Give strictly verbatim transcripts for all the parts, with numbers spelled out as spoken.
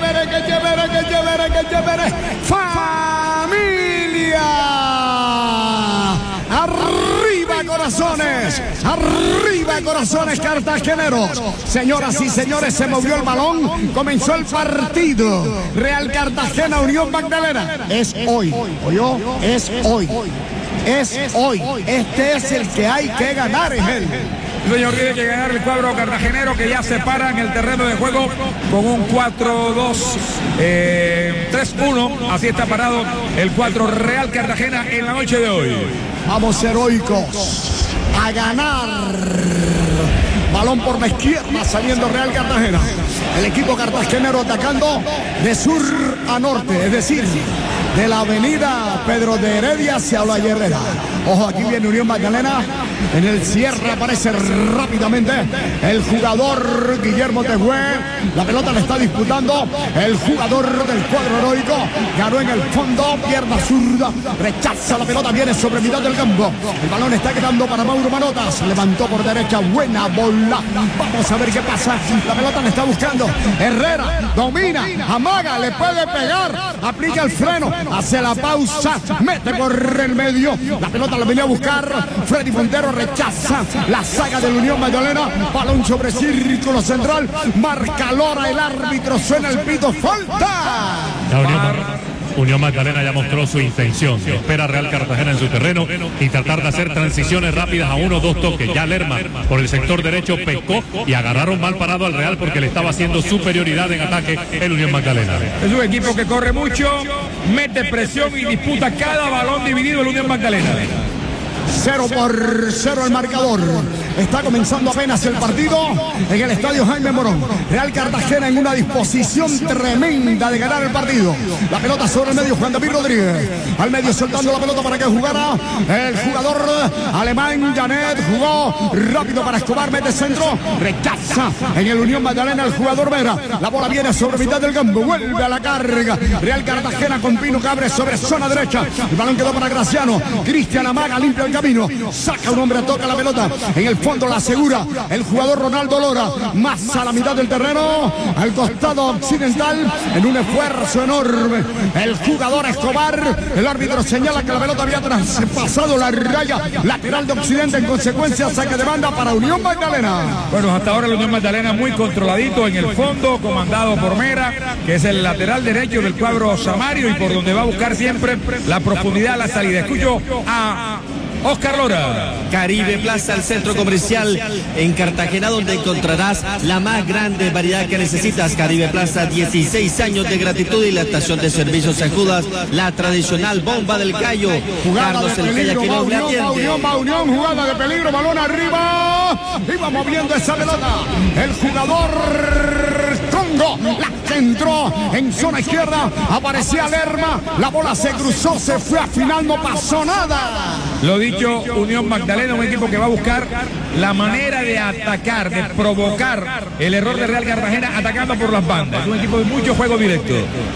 chévere, qué chévere, qué chévere, qué chévere. ¡Familia! ¡Arriba, corazones! ¡Arriba, corazones cartageneros! Señoras y señores, se movió el balón, comenzó el partido. Real Cartagena, Unión Magdalena. Es hoy, ¿oyó? Es hoy. Es hoy. Este es el que hay que ganar, es él. Señor, tiene que ganar el cuadro cartagenero, que ya se para en el terreno de juego con un cuatro dos tres uno. Así está parado el cuadro Real Cartagena en la noche de hoy. Vamos heroicos a ganar. Balón por la izquierda saliendo Real Cartagena. El equipo cartagenero atacando de sur a norte, es decir, de la avenida Pedro de Heredia hacia la Herrera. Ojo, aquí viene Unión Magdalena. En el cierre aparece rápidamente el jugador Guillermo Tehué. La pelota le está disputando el jugador del cuadro heroico. Ganó en el fondo, pierna zurda, rechaza la pelota, viene sobre mitad del campo. El balón está quedando para Mauro Manotas. Levantó por derecha, buena bola. Vamos a ver qué pasa. La pelota le está buscando Herrera, domina, amaga, le puede pegar, aplica el freno, hace la pausa, mete por el medio. La pelota la venía a buscar Freddy Montero, rechaza la saga del Unión Magdalena. Balón sobre círculo central, marca Lora, el árbitro, suena el pito, falta. La Unión, Unión Magdalena ya mostró su intención. Espera Real Cartagena en su terreno y tratar de hacer transiciones rápidas a uno o dos toques. Ya Lerma por el sector derecho pescó y agarraron mal parado al Real porque le estaba haciendo superioridad en ataque el Unión Magdalena. Es un equipo que corre mucho, mete presión y disputa cada balón dividido el Unión Magdalena. Cero por cero el marcador. Está comenzando apenas el partido en el estadio Jaime Morón. Real Cartagena en una disposición tremenda de ganar el partido. La pelota sobre el medio, Juan David Rodríguez. Al medio soltando la pelota para que jugara el jugador alemán Janet. Jugó rápido para Escobar, mete centro. Rechaza en el Unión Magdalena el jugador Vera. La bola viene sobre mitad del campo. Vuelve a la carga. Real Cartagena con Pino Cabre sobre zona derecha. El balón quedó para Graciano. Cristian amaga, limpia el camino. Saca un hombre, toca la pelota. En el fondo la asegura el jugador Ronaldo Lora. Más a la mitad del terreno, al costado occidental, en un esfuerzo enorme. El jugador Escobar. El árbitro señala que la pelota había traspasado la raya lateral de Occidente. En consecuencia, saque de banda para Unión Magdalena. Bueno, hasta ahora la Unión Magdalena muy controladito en el fondo, comandado por Mera, que es el lateral derecho del cuadro Samario y por donde va a buscar siempre la profundidad, la salida. Escucho a Oscar Lora. Caribe Plaza, el centro comercial en Cartagena, donde encontrarás la más grande variedad que necesitas. Caribe Plaza, dieciséis años de gratitud y la estación de servicios San Judas, la tradicional bomba del gallo. Jugada Carlos de el peligro, Calle, va que Unión, va Unión, va Unión, jugada de peligro, balón arriba. Iba moviendo esa pelota el jugador Congo. La centró en zona izquierda, aparecía Lerma. La bola se cruzó, se fue a final, no pasó nada. Lo dicho, Unión Magdalena, un equipo que va a buscar la manera de atacar, de provocar el error de Real Cartagena atacando por las bandas. Un equipo de mucho juego directo.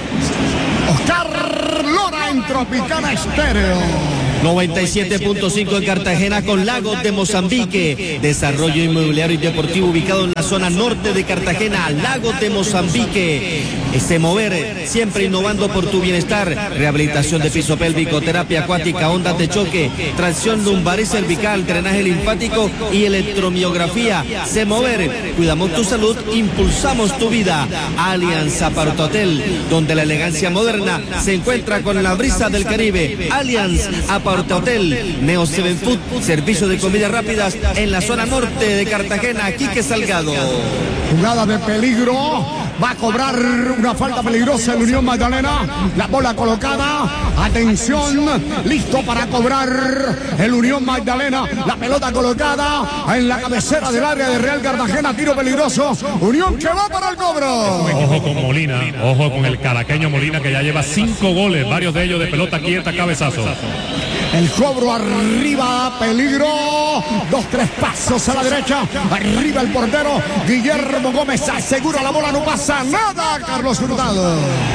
Oscar Lora en Tropicana Estéreo. noventa y siete punto cinco en Cartagena con Lagos de Mozambique. Desarrollo inmobiliario y deportivo ubicado en la zona norte de Cartagena. Lagos de Mozambique. Este mover, siempre innovando por tu bienestar. Rehabilitación de piso pélvico, terapia acuática, ondas de choque, tracción lumbar y cervical, drenaje linfático y electromiografía. Se mover, cuidamos tu salud, impulsamos tu vida. Allianz Aparta Hotel, donde la elegancia moderna se encuentra con la brisa del Caribe. Allianz Aparta Hotel, Neo Seven Food, servicio de comidas rápidas en la zona norte de Cartagena. Quique Salgado. Jugada de peligro, va a cobrar una falta peligrosa en Unión Magdalena. La bola colocada, atención, listo para cobrar el Unión Magdalena. La pelota colocada en la cabecera del área de Real Cartagena. Tiro peligroso, Unión que va para el cobro. Ojo con Molina, ojo con el caraqueño Molina, que ya lleva cinco goles, varios de ellos de pelota quieta, cabezazo. El cobro arriba, peligro. Dos, tres pasos a la derecha. Arriba el portero Guillermo Gómez asegura la bola, no pasa nada. Carlos Hurtado.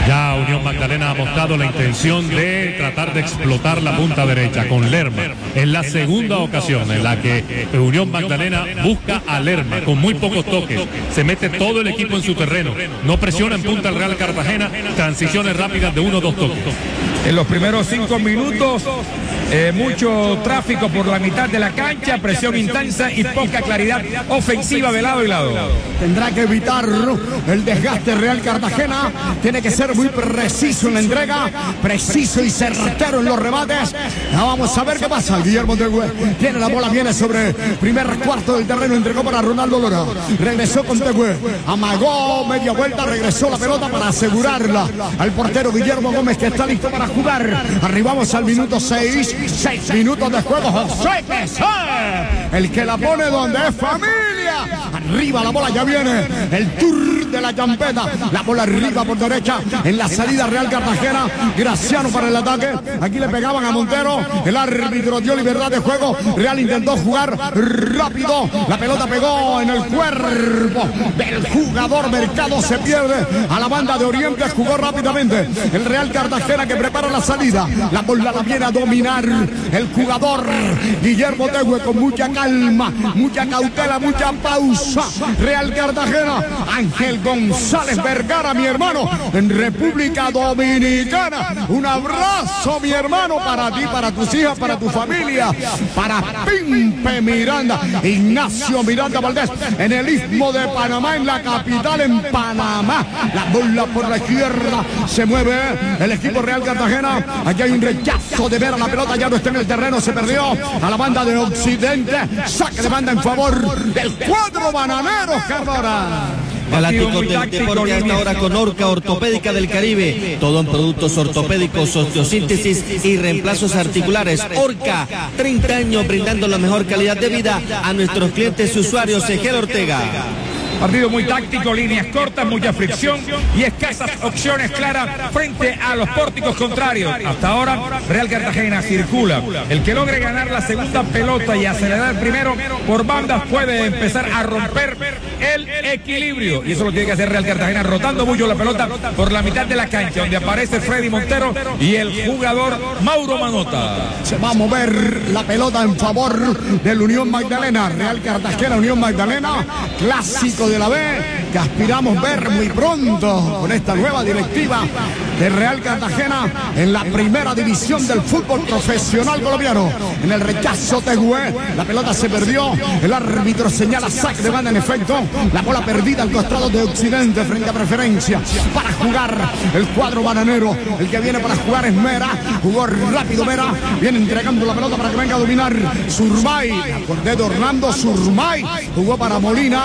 Ya Unión Magdalena ha mostrado la intención de tratar de explotar la punta derecha con Lerma. Es la segunda ocasión en la que Unión Magdalena busca a Lerma con muy pocos toques. Se mete todo el equipo en su terreno. No presiona en punta el Real Cartagena. Transiciones rápidas de uno o dos toques. En los primeros cinco minutos, eh, mucho tráfico por la mitad de la cancha, presión intensa y poca claridad ofensiva de lado y lado. Tendrá que evitar el desgaste Real Cartagena. Tiene que ser muy preciso en la entrega, preciso y certero en los remates. Ya vamos a ver qué pasa. Guillermo Tegüe tiene la bola, viene sobre primer cuarto del terreno, entregó para Ronaldo Lora. Regresó con Tegüe, amagó media vuelta, regresó la pelota para asegurarla al portero Guillermo Gómez, que está listo para jugar. Arribamos al minuto seis, seis minutos de juego. José Quesada, el que la pone donde es familia. Arriba la bola, ya viene el tour de la champeta. La bola arriba por derecha en la salida Real Cartagena. Graciano para el ataque. Aquí le pegaban a Montero. El árbitro dio libertad de juego. Real intentó jugar rápido. La pelota pegó en el cuerpo del jugador Mercado. Se pierde a la banda de Oriente. Jugó rápidamente el Real Cartagena, que prepara la salida. La bola la viene a dominar el jugador Guillermo Tegüe con mucha calma, mucha cautela, mucha pausa. Real Cartagena, Ángel González Vergara, mi hermano, en República Dominicana. Un abrazo, mi hermano, para ti, para tus hijas, para tu familia, para Pimpe Miranda, Ignacio Miranda Valdés, en el Istmo de Panamá, en la capital, en Panamá. La bola por la izquierda, se mueve el equipo Real Cartagena. Aquí hay un rechazo de ver a la pelota, ya no está en el terreno, se perdió a la banda de Occidente. Saque de banda en favor del cuadro Bananeros, Cardona. Galáctico del Deporte a esta hora con Orca Ortopédica del Caribe. Todo en productos ortopédicos, osteosíntesis y reemplazos articulares. Orca, treinta años brindando la mejor calidad de vida a nuestros clientes y usuarios. Egel Ortega. Partido muy táctico, líneas cortas, mucha fricción y escasas opciones claras frente a los pórticos contrarios. Hasta ahora Real Cartagena circula. El que logre ganar la segunda pelota y acelerar primero por bandas puede empezar a romper el equilibrio. Y eso lo tiene que hacer Real Cartagena, rotando mucho la pelota por la mitad de la cancha, donde aparece Freddy Montero y el jugador Mauro Manota. Se va a mover la pelota en favor del Unión Magdalena. Real Cartagena, Unión Magdalena, clásico de la B, que aspiramos ver muy pronto con esta nueva directiva de Real Cartagena en la primera división del fútbol profesional colombiano. En el rechazo Tegüe, la pelota se perdió, el árbitro señala saque de banda en efecto, la bola perdida al costado de Occidente frente a Preferencia. Para jugar el cuadro bananero, el que viene para jugar es Mera, jugó rápido Mera, viene entregando la pelota para que venga a dominar Surmay, acordé de Orlando Surmay, jugó para Molina,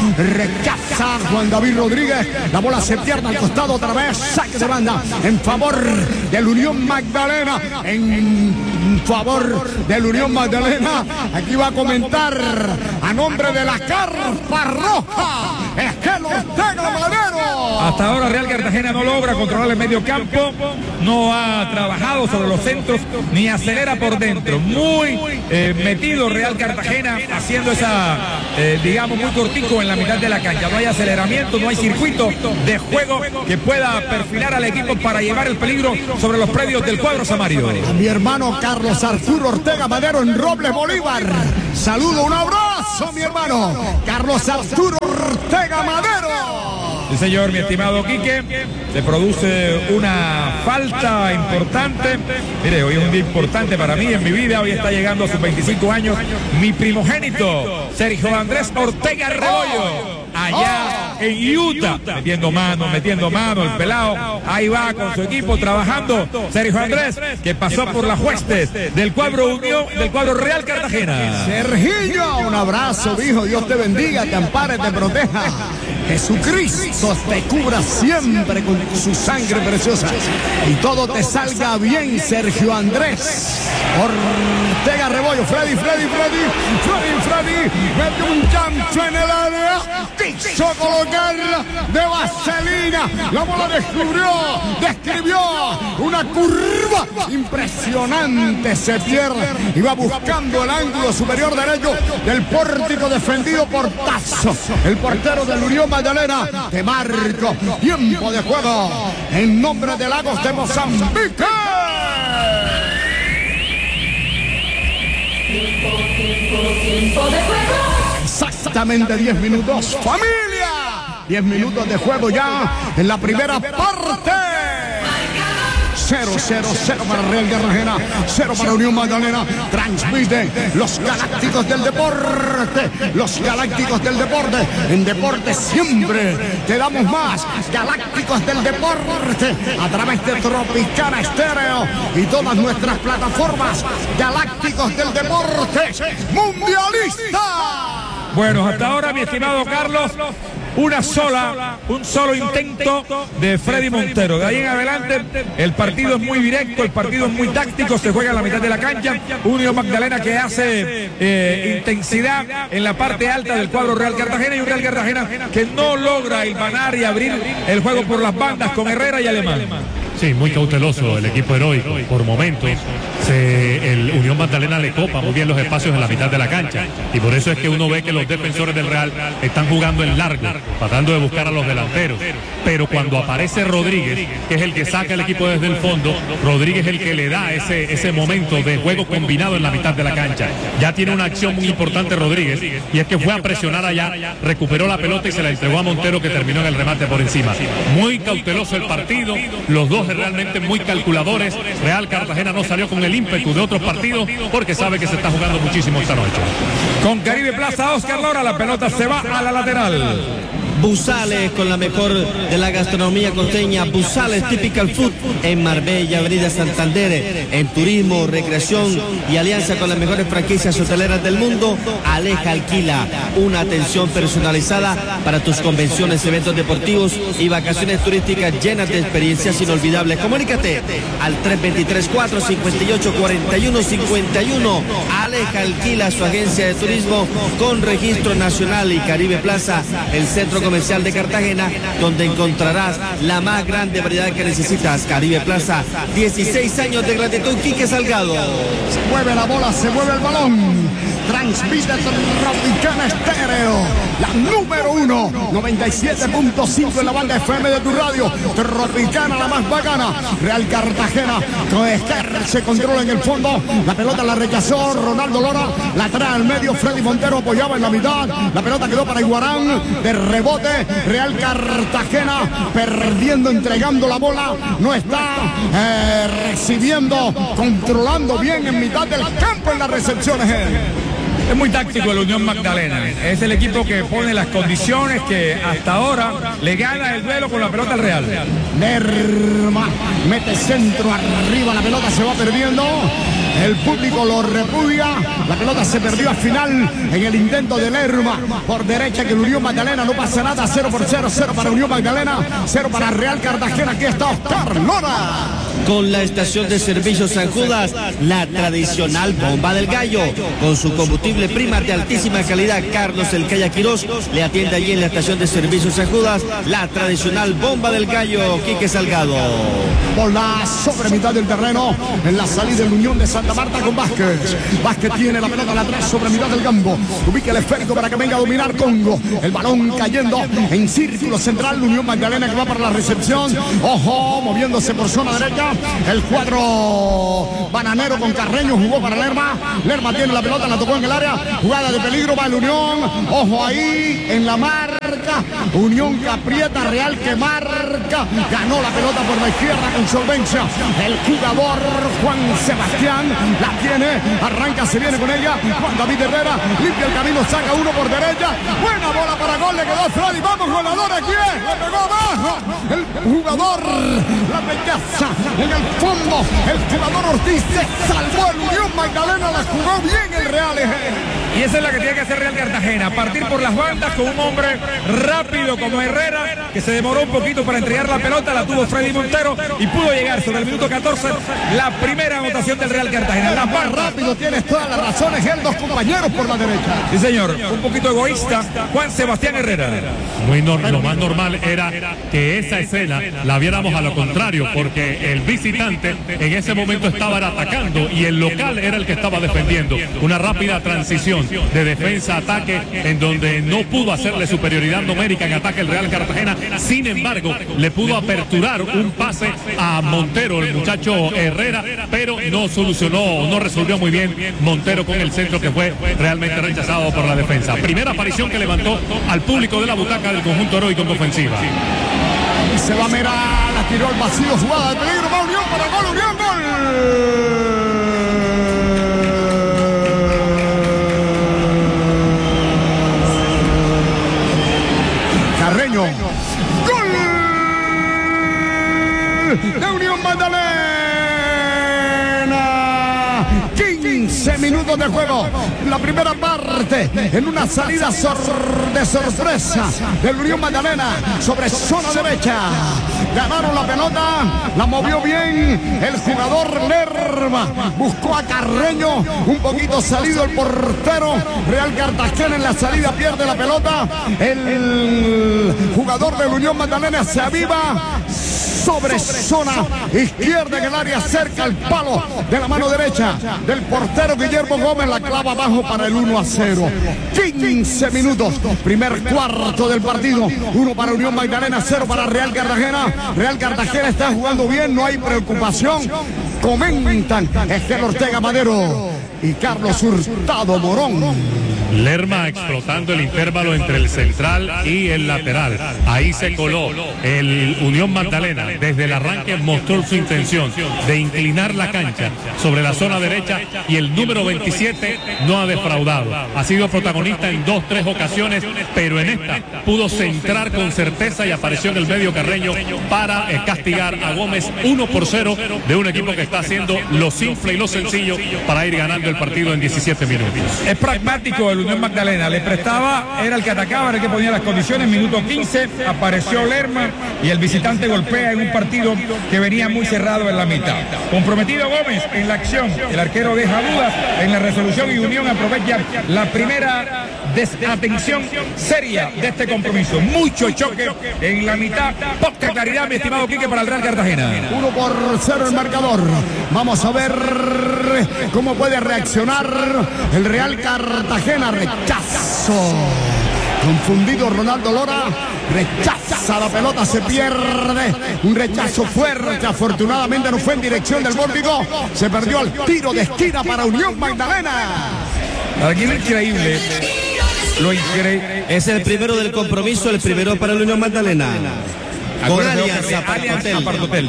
rechaza Juan David Rodríguez, la bola se pierde al costado otra vez, saque de banda en favor del Unión Magdalena, en favor del Unión Magdalena. Aquí va a comentar a nombre de la Carpa Roja, Egel Ortega Madero. Hasta ahora Real Cartagena no logra controlar el medio campo, no ha trabajado sobre los centros ni acelera por dentro. Muy eh, metido Real Cartagena, haciendo esa, eh, digamos, muy cortico en la mitad de la cancha. No hay aceleramiento, no hay circuito de juego que pueda perfilar al equipo para llevar el peligro sobre los predios del cuadro Samario. A mi hermano Carlos Arturo Ortega Madero en Robles, Bolívar. Saludo, un abrazo, mi hermano Carlos Arturo Ortega Madero. Sí, señor, mi estimado Quique, se produce una falta importante. Mire, hoy es un día importante para mí en mi vida. Hoy está llegando a sus veinticinco años mi primogénito, Sergio Andrés Ortega Rebollo, allá en Utah, metiendo mano, metiendo mano, el pelado, ahí va con su equipo trabajando. Sergio Andrés, que pasó por las huestes del cuadro Unión, del cuadro Real Cartagena. Sergio, un abrazo, hijo, Dios te bendiga, te ampare, te proteja. Jesucristo te cubra siempre con su sangre preciosa y todo te salga bien, Sergio Andrés Ortega Rebollo. Freddy, Freddy, Freddy, Freddy, Freddy, mete un chanfle en el área, quiso colocar de vaselina línea. La bola descubrió, describió una curva impresionante. Se pierde y va buscando el ángulo superior derecho del pórtico defendido por Tazo. El portero del Unión Magdalena. Te marco. Tiempo de juego en nombre de Lagos de Mozambique. Tiempo, tiempo, tiempo de juego. Exactamente diez minutos. ¡Familia! diez minutos de juego ya en la primera parte. cero, cero, cero para Real Cartagena, cero para Unión Magdalena. Transmite los Galácticos del Deporte, los Galácticos del Deporte. En deporte siempre te damos más. Galácticos del Deporte a través de Tropicana Estéreo y todas nuestras plataformas. Galácticos del Deporte Mundialista. Bueno, hasta ahora, mi estimado Carlos, una sola, un solo intento de Freddy Montero. De ahí en adelante, el partido es muy directo, el partido es muy táctico, se juega en la mitad de la cancha. Unión Magdalena que hace eh, intensidad en la parte alta del cuadro Real Cartagena, y un Real Cartagena que no logra hilvanar y abrir el juego por las bandas con Herrera y Alemán. Sí, muy cauteloso el equipo heroico. Por momentos, se, el Unión Magdalena le copa muy bien los espacios en la mitad de la cancha. Y por eso es que uno ve que los defensores del Real están jugando en largo, tratando de buscar a los delanteros. Pero cuando aparece Rodríguez, que es el que saca el equipo desde el fondo, Rodríguez es el que le da ese, ese momento de juego combinado en la mitad de la cancha. Ya tiene una acción muy importante Rodríguez, y es que fue a presionar allá, recuperó la pelota y se la entregó a Montero, que terminó en el remate por encima. Muy cauteloso el partido, los dos realmente muy calculadores. Real Cartagena no salió con el ímpetu de otros partidos porque sabe que se está jugando muchísimo esta noche. Con Caribe Plaza, Oscar Lora, la pelota se va a la lateral. Busales con la mejor de la gastronomía costeña. Busales Typical Food en Marbella, Avenida Santander. En turismo, recreación y alianza con las mejores franquicias hoteleras del mundo. Aleja Alquila, una atención personalizada para tus convenciones, eventos deportivos y vacaciones turísticas llenas de experiencias inolvidables. Comunícate al tres dos tres, cuatro cinco ocho, cuatro uno cinco uno. Aleja Alquila, su agencia de turismo con registro nacional. Y Caribe Plaza, el centro comercial de Cartagena, donde encontrarás la más grande variedad que necesitas. Caribe Plaza, dieciséis años de gratitud. Quique Salgado. Se mueve la bola, se mueve el balón. Transmite Tropicana Estéreo, la número uno, noventa y siete punto cinco en la banda F M de tu radio. Tropicana, la más bacana. Real Cartagena, con ejerce control en el fondo. La pelota la rechazó Ronaldo Lora. La trae al medio, Freddy Montero apoyaba en la mitad. La pelota quedó para Iguarán. De rebote, Real Cartagena perdiendo, entregando la bola. No está eh, recibiendo, controlando bien en mitad del campo en las recepciones. Es muy táctico el Unión Magdalena. Es el equipo que pone las condiciones, que hasta ahora le gana el duelo con la pelota al Real. Lerma mete centro arriba, la pelota se va perdiendo. El público lo repudia. La pelota se perdió al final en el intento de Lerma por derecha, que el Unión Magdalena no pasa nada. Cero por cero, cero para Unión Magdalena, cero para Real Cartagena. Aquí está Oscar Lora. Con la estación de servicio San Judas, la tradicional bomba del gallo, con su combustible prima de altísima calidad. Carlos El Calla Quirós le atiende allí en la estación de servicio San Judas, la tradicional bomba del gallo. Quique Salgado. Bola sobre mitad del terreno en la salida del Unión de Santa Marta con Vázquez. Vázquez tiene la pelota, la trae sobre mitad del campo. Ubica el esférico para que venga a dominar Congo. El balón cayendo en círculo central. Unión Magdalena que va para la recepción. Ojo, moviéndose por zona derecha. El cuadro bananero con Carreño jugó para Lerma. Lerma tiene la pelota, la tocó en el área. Jugada de peligro, va el Unión. Ojo ahí en la marca. Unión que aprieta, Real que marca. Ganó la pelota por la izquierda con solvencia. El jugador Juan Sebastián la tiene. Arranca, se viene con ella. Juan David Herrera limpia el camino, saca uno por derecha. Buena bola para gol, le quedó Freddy. Vamos, goleador aquí. Le pegó abajo. El jugador la rechaza en el fondo. El jugador Ortiz se salvó. El Unión Magdalena la jugó bien el Real. Y esa es la que tiene que hacer Real Cartagena, partir por las bandas con un hombre rápido como Herrera que se demoró un poquito para entregar la pelota, la tuvo Freddy Montero y pudo llegar sobre el minuto catorce la primera anotación del Real Cartagena. La más rápido, tienes todas las razones, él, dos compañeros por la derecha. Sí, señor, un poquito egoísta Juan Sebastián Herrera. Muy no, lo más normal era que esa escena la viéramos a lo contrario, porque el visitante en ese momento estaba atacando y el local era el que estaba defendiendo. Una rápida transición de defensa a ataque en donde no pudo hacerle superioridad numérica en ataque el Real Cartagena. Sin embargo, le pudo aperturar un pase a Montero, el muchacho Herrera, pero no solucionó, no resolvió muy bien Montero con el centro, que fue realmente rechazado por la defensa. Primera aparición que levantó al público de la butaca del conjunto heroico en ofensiva. Se va Mera, la tiró al vacío, jugada de peligro, va Unión para gol, Unión, gol. Carreño, gol de Unión Magdalena. quince minutos de juego, la primera parte, en una salida sor de sorpresa del Unión Magdalena sobre zona derecha. Ganaron la pelota, la movió bien el jugador Lerma, buscó a Carreño, un poquito salido el portero. Real Cartagena en la salida pierde la pelota, el jugador del Unión Magdalena se aviva sobre zona izquierda en el área, cerca al palo de la mano derecha del portero Guillermo Gómez, la clava abajo para el uno a cero. quince minutos, primer cuarto del partido, uno para Unión Magdalena, cero para Real Cartagena. Real Cartagena está jugando bien, no hay preocupación. Comentan Esquel Ortega Madero y Carlos Hurtado Morón. Lerma explotando el intervalo entre el central y el lateral. Ahí se coló el Unión Magdalena. Desde el arranque mostró su intención de inclinar la cancha sobre la zona derecha y el número veintisiete no ha defraudado. Ha sido protagonista en dos, tres ocasiones, pero en esta pudo centrar con certeza y apareció en el medio Carreño para castigar a Gómez uno por cero de un equipo que está haciendo lo simple y lo sencillo para ir ganando el partido en diecisiete minutos. Es pragmático el Unión Magdalena, le prestaba, era el que atacaba, era el que ponía las condiciones. Minuto quince, apareció Lerma y el visitante golpea en un partido que venía muy cerrado en la mitad. Comprometido Gómez en la acción, el arquero deja dudas en la resolución y Unión aprovecha la primera desatención seria de este compromiso. Mucho choque en la mitad, poca claridad, mi estimado Quique, para el Real Cartagena. Uno por cero el marcador. Vamos a ver cómo puede reaccionar el Real Cartagena. Rechazo. Confundido Ronaldo Lora, rechaza la pelota, se pierde. Un rechazo fuerte, afortunadamente no fue en dirección del Bórbigo. Se perdió al tiro de esquina para Unión Magdalena. Aquí lo increíble, lo increíble. Es el primero del compromiso, el primero para la Unión Magdalena. Con Alianza Apartotel.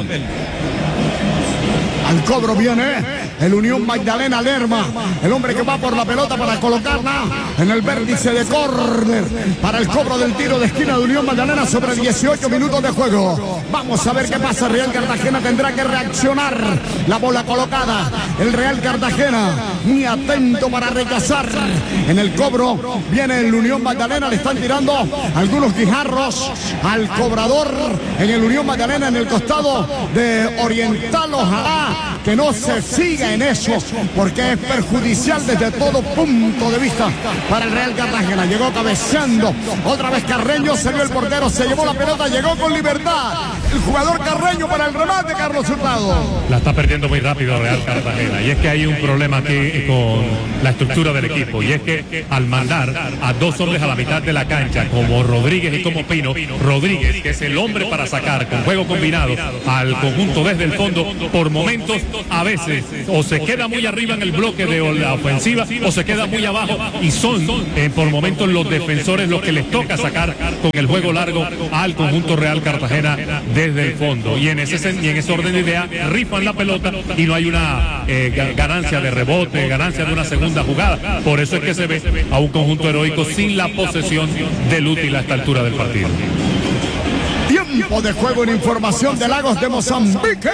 Al cobro viene el Unión Magdalena Lerma, el hombre que va por la pelota para colocarla en el vértice de córner para el cobro del tiro de esquina de Unión Magdalena sobre dieciocho minutos de juego. Vamos a ver qué pasa. Real Cartagena tendrá que reaccionar. La bola colocada, el Real Cartagena muy atento para rechazar. En el cobro viene el Unión Magdalena, le están tirando algunos guijarros al cobrador en el Unión Magdalena en el costado de Oriental. Ojalá que no se siga en eso, porque es perjudicial desde todo punto de vista para el Real Cartagena. Llegó cabeceando otra vez Carreño, salió el portero, se llevó la pelota, llegó con libertad el jugador Carreño para el remate. Carlos Hurtado la está perdiendo muy rápido Real Cartagena, y es que hay un problema aquí con la estructura del equipo, y es que al mandar a dos hombres a la mitad de la cancha como Rodríguez y como Pino, Rodríguez, que es el hombre para sacar con juego combinado al conjunto desde el fondo, por momentos a veces o se queda muy arriba en el bloque de la ofensiva o se queda muy abajo, y son eh, por momentos los defensores los que les toca sacar con el juego largo al conjunto Real Cartagena desde el fondo, y en ese, y en ese orden de idea rifan la pelota y no hay una eh, ganancia de rebote, ganancia de una segunda jugada. Por eso es que se ve a un conjunto heroico sin la posesión del útil a esta altura del partido. Tiempo de juego en información de Lagos de Mozambique.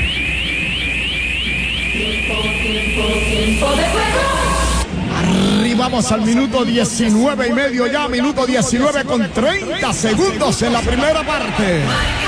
Tiempo, tiempo, tiempo de juego. Arriba vamos al minuto diecinueve y medio ya, minuto diecinueve con treinta segundos en la primera parte.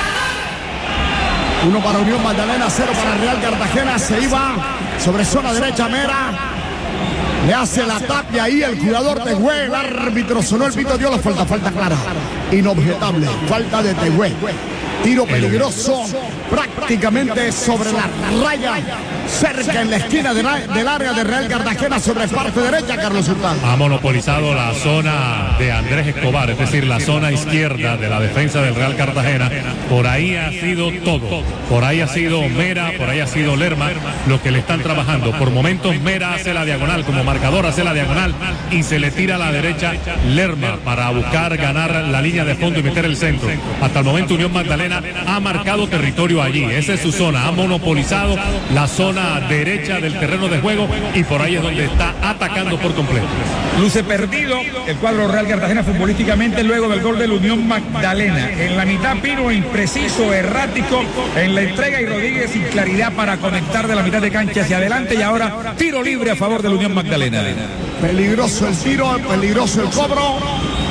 Uno para Unión Magdalena, cero para Real Cartagena. Se iba sobre zona derecha Mera. Le hace la tapia ahí el jugador Tehué. El árbitro sonó el pito, dio la falta, falta clara. Inobjetable, falta de Tehué. Tiro peligroso, prácticamente sobre la raya, cerca en la esquina de la, del área de Real Cartagena, sobre parte derecha, Carlos Hurtado. Ha monopolizado la zona de Andrés Escobar, es decir, la zona izquierda de la defensa del Real Cartagena. Por ahí ha sido todo. Por ahí ha sido Mera, por ahí ha sido Lerma, lo que le están trabajando. Por momentos Mera hace la diagonal, como marcador hace la diagonal y se le tira a la derecha Lerma para buscar ganar la línea de fondo y meter el centro. Hasta el momento Unión Magdalena ha marcado territorio allí, esa es su zona, ha monopolizado la zona derecha del terreno de juego y por ahí es donde está atacando por completo. Luce perdido el cuadro Real Cartagena futbolísticamente luego del gol de la Unión Magdalena. En la mitad Pino impreciso, errático en la entrega y Rodríguez sin claridad para conectar de la mitad de cancha hacia adelante y ahora tiro libre a favor de la Unión Magdalena. Peligroso el tiro, peligroso el cobro.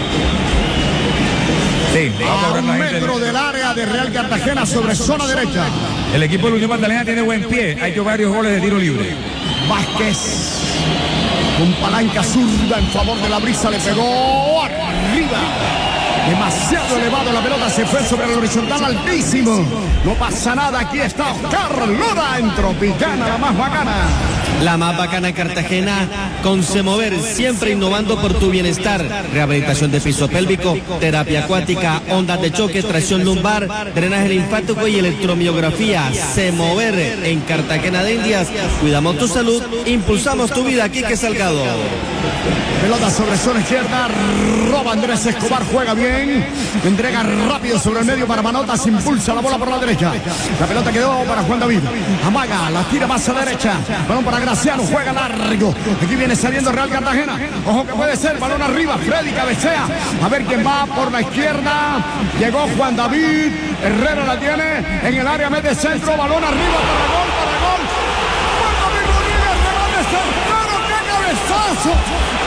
Sí, a un metro del área de Real Cartagena sobre zona derecha. El equipo de la Unión Magdalena tiene buen pie. Ha hecho varios goles de tiro libre. Vázquez con palanca zurda en favor de la brisa, le pegó arriba. Demasiado elevado, la pelota se fue sobre el horizontal altísimo. No pasa nada, aquí está Oscar Lora en Tropicana, la más bacana. La más bacana Cartagena, con Semover, siempre innovando por tu bienestar. Rehabilitación de piso pélvico, terapia acuática, ondas de choque, tracción lumbar, drenaje linfático y electromiografía. Semover en Cartagena de Indias. Cuidamos tu salud, impulsamos tu vida. Quique Salgado. Pelota sobre zona izquierda, roba Andrés Escobar, juega bien, entrega rápido sobre el medio para Manotas, impulsa la bola por la derecha. La pelota quedó para Juan David, amaga, la tira más a la derecha, balón para Graciano, juega largo. Aquí viene saliendo Real Cartagena, ojo que puede ser, balón arriba, Freddy cabecea, a ver quién va por la izquierda. Llegó Juan David, Herrera la tiene en el área, mete centro, balón arriba para gol, para gol. Juan David Rodríguez, remate cercano, qué cabezazo.